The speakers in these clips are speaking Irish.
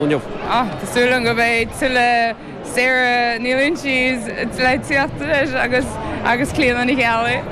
Tásúla go bhéh tuile Sarah nílann sios le tíachtaris agus clíanana ní cheala.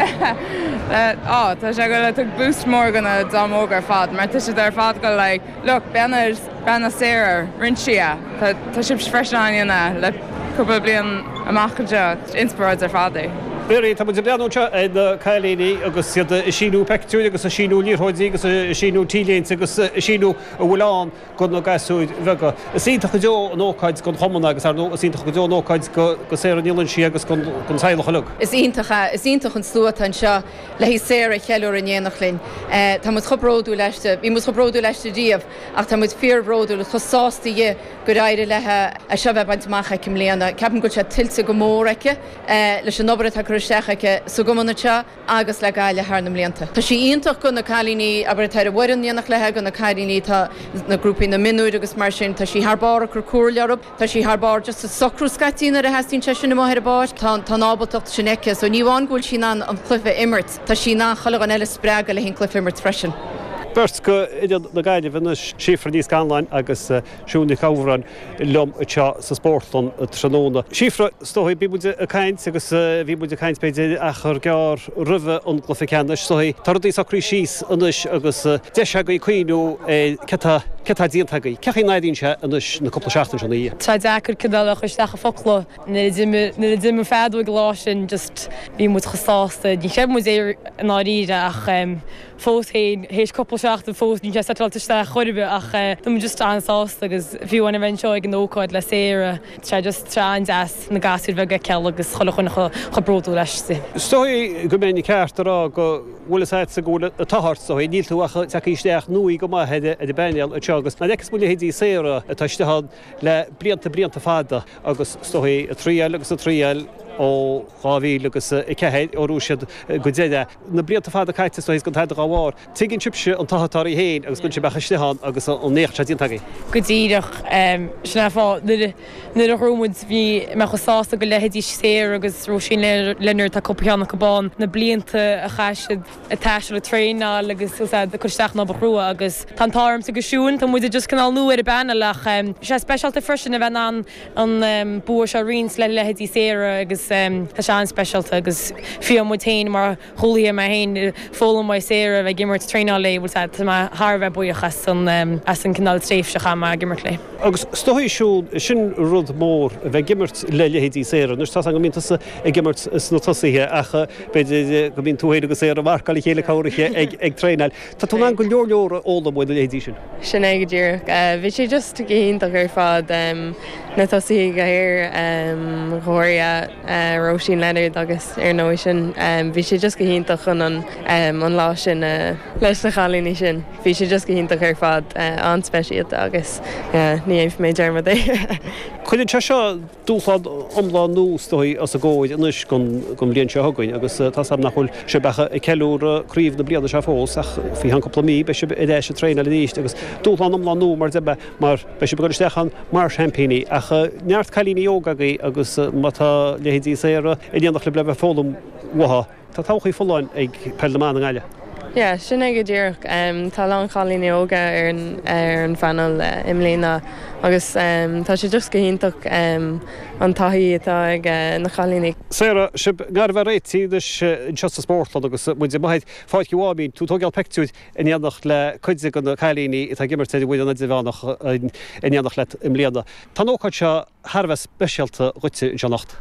Tá sé go le tu boost mór ganna dámóg ar fad, mar tá sé ar fad go le, look, benna Sarah, rinn sia, tá sib freisin le cúpla blion amachchaide inspiráid ar fadaí. Béirí tá muidir breanúte na cailíní agus siad síú pectú agus a síú líorthaidí agus a síú tíléint agus síú a bhfuilán gon na gasúid bhega. Sínta go deo an ócaid gon chomanna agus sínta go deo an ócaid go sé an nílann si agus gon saoilech lug. Is ionintach an slúatan seo le hí séir a cheúir in dhéanach linn. Tá mu chobródú leiste, bhí mu chobródú leiste díobh ach tá mu fearbródú le chosásta dhé go raide lethe a sebheith baintach cim léana. Ceapan go se tiltte go móraice leis an nobre a sechacha so gomanate agus le gaile harnam léanta. Tá sí ionintach go na cailíní aber tar a bhairin dhéanach lethe go na cailíní tá na grúpaí na minúid agus mar sin tá sí thbáir chu cuairlearb, tá sí thbáir just a socrú scatína a heín se sin mthir báis tá nábaltacht sinnéice, so níháin gúil sí an clufa immert, tá sí ná chaile an eile sppraga le hín clufa immert freisin. Bert go iad na gaiile bhna sífra níos ganlainn agus siúna cabhran lom atá sa sportlan tróna. Sífra stoí bí buide a caiint agus bhí buide caiint beidir a chur gear ruthe an gluficceannis stoí tardí sacrí síos anis agus de go cuiinú cetá díontagaí. Cechaí naidín se anis na coppla seachtain sena í. Tá dechar cadach isteach a foló na dimime fedú glásin just bhí mu chasásta, ní sé mu é an áíide ach fós hééis coppla seachta fós ní setalta choirbe ach dum just ansásta agus bhíháin a bhain seo ag an ócáid le séire sé just trein as na gasúir bheith ce agus cholachna chobróú leiste. Stoí go ménig ceartarrá go bhfuilid sa gúla a tahart so níl tú teíisteach nuí go maithe a beineal a tegus. Na degus buna hédí séire a taiisteán le blianta fada agus stoí a tríal agus a tríal ó cháhí agus i cehéid ó rúisiad go déide. Na blianta fada caiite so hís go taidir gáhár. Tuigginn tripse an tahatáí héin agus gon sé bechasteán agus an néocht diontaí. Go díireach sinna fá nu a rúmid bhí me chusásta go lehédí séir agus ró sin lenar tá coppaánna gobán na blianta a chaisiid a taiisi le tréna agus chuisteach ná brua agus tantám sa goisiún, tá muidir just canál nu ar a banna lech sé specialta freisin a bheit an búir se rins le lehédí séire agus tá se an specialta agus fiú mutain mar choí me hain fólam mai séire bheith gimmert tréna le bhil Harbheith buíochas as an canál tréifsecha má gimmert le. Agus stoisiú sin rud mór bheith gimmert le lehédí séire, nus tá go mínta ag gimmert na tosaíthe acha beidir go bín túhéad agus séar a marcaí chéile cáiriche ag trénail. Tá tú an go leor óla muid lehédí sin. Sin ag ddír. Bhí sé just géonnta gur fad na tosaí go hir ghóir Roisin Leonard agus ar nó sin. Bhí sé just go héonnta chun an lá sin leis na chalíní sin. Bhí sé just go héonnta gur fad an speisialta agus ní éh mé dearmad é. Chuinn te seo dúfad omlá nústóí as a ggóid inis gon blion se thugain agus tá sam nachhfuil se becha i ceúr críomh na bliana se fós ach hí an copplamí be se idé se tréna le níist agus dúlan omlá nú mar debe mar be se begurstechan mar champéní ach neart cailíní ógagaí agus mátá lehédí séire i dhéananach le bleh fólam watha. Tá táchaí fóláin ag pelamán an eile. Ja, sin ag ddíach tá an chalíní óga ar an fanal imléna agus tá sé just go héintach an taí atá ag na chalíní. Sarah, sib gar bheith réitíidir in seasta sportlan agus muid maithaid fáid gohábín tú tógeal pectúid in dhéananach le chuide go na chalíní itá gimmert téidir bhuiid an bhánach in dhéananach le imléana. Tá nóchaid se Harbheith speisialta ruite in seannacht.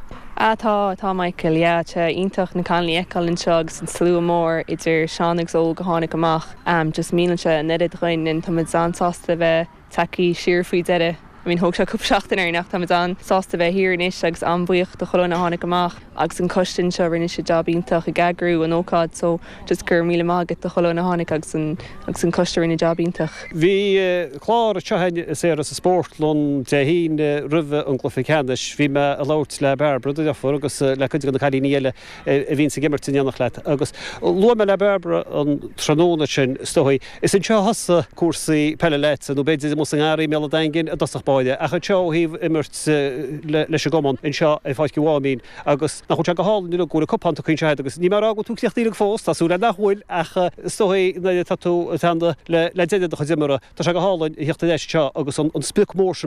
Tá Michael, te ionintach na canlí eáil seo agus an slú mór idir seannig ó go tháinig amach just mílanse neidir roiinn tá ansásta bheith takeí siar faoi deire. Thóg se cup seachtain ar nach tá an sásta bheith hir inis agus anbuocht do chola na tháinig amach agus an costain seo rinne sé jobbíntaach a gagrú an ócád so just gur míle mágad do chola na tháinig agus an costa rinne jobbíntaach. Bhí chlár a tehain sé a sportlón de hín ruthe an gluficceannis bhí me a lát le Barbara deafar agus le chuide go na chalíní eile a bhín sa gimmert inanach le agus lu me le Barbara an tróna sin stoí. Is an seo hasa cuasaí pelle leit nó beidir mu an airí mé daingin a dasach Spáide a chu teo híh immert leis a gomán in seo é fáid goháín agus nach chu háin dú goúna copanta chun seid agus ní mar agu tú cleachtíí fós tá súla nachhfuil ach stoí tatú le déad chu dimara tá se go hálainn heachta seo agus an spic mór